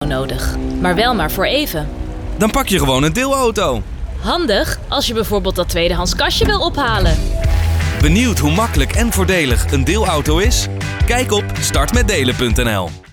nodig. Maar wel maar voor even. Dan pak je gewoon een deelauto. Handig als je bijvoorbeeld dat tweedehands kastje wil ophalen. Benieuwd hoe makkelijk en voordelig een deelauto is? Kijk op startmetdelen.nl.